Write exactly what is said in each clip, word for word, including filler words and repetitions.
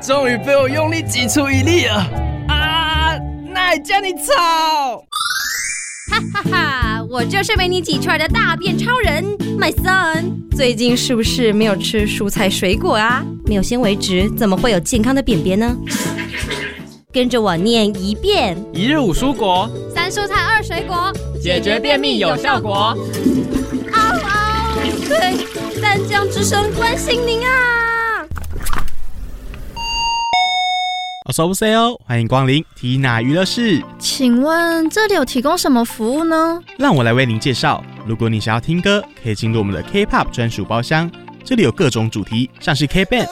终于被我用力挤出一粒了啊！那还叫你吵？ 哈哈哈！我就是被你挤出来的大便超人 ，My son。最近是不是没有吃蔬菜水果啊？没有纤维质，怎么会有健康的便便呢？跟着我念一遍： 一日五蔬果， 三蔬菜二水果， 解决便秘有效果。 嗷嗷！对，淡江之声关心您啊！ 어서오세요，欢迎光临缇娜娱乐室。 请问这里有提供什么服务呢？ 让我来为您介绍。如果你想要听歌，可以进入我们的 K-pop 专属包厢，这里有各种主题，像是 K-band、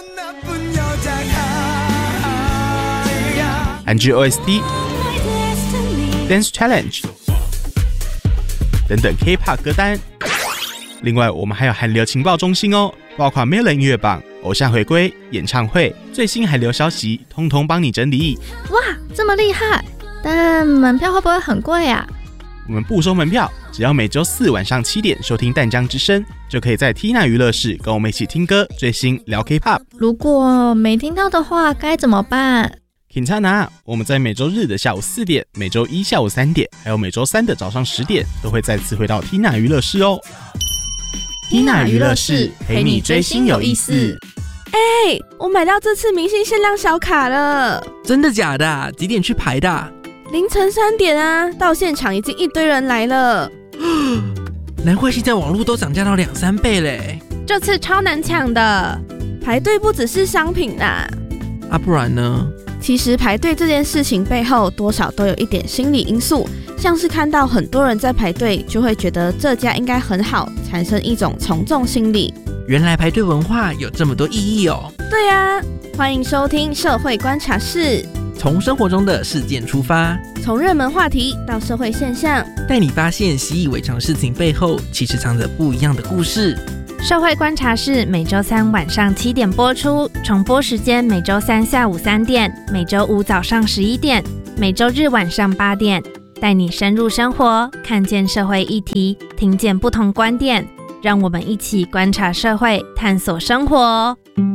韩剧 O S T、Dance Challenge 等等 K-pop 歌单。另外，我们还有韩流情报中心哦，包括 Melon 音乐榜、偶像回归、演唱会、最新韩流消息，通通帮你整理。 哇，这么厉害！但门票会不会很贵啊？ 我们不收门票，只要每周四晚上七点收听淡江之声，就可以在缇娜娱乐室跟我们一起听歌、追星、聊 K-pop。 如果没听到的话，该怎么办？ 괜찮아，我们在每周日的下午四点、每周一下午三点，还有每周三的早上十点，都会再次回到缇娜娱乐室哦。缇娜娱乐室陪你追星有意思。 哎、欸，我买到这次明星限量小卡了。 真的假的、啊？几点去排的、啊？ 凌晨三点啊，到现场已经一堆人来了。 难怪现在网络都涨价到两三倍嘞。 这次超难抢的，排队不只是商品啦。 啊，不然呢？ 其实排队这件事情背后多少都有一点心理因素，像是看到很多人在排队，就会觉得这家应该很好，产生一种从众心理。 原来排队文化有这么多意义哦。 对啊，欢迎收听社会观察室， 从生活中的事件出发， 从热门话题到社会现象， 带你发现习以为常事情背后其实藏着不一样的故事。 社会观察室每周三晚上七点播出，重播时间每周三下午三点，每周五早上十一点，每周日晚上八点，带你深入生活，看见社会议题，听见不同观点，让我们一起观察社会，探索生活。